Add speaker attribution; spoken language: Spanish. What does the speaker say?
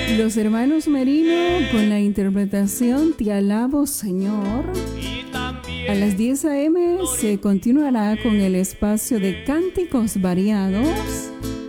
Speaker 1: Los hermanos Merino con la interpretación Te alabo, Señor. A las 10 a.m. se continuará con el espacio de cánticos variados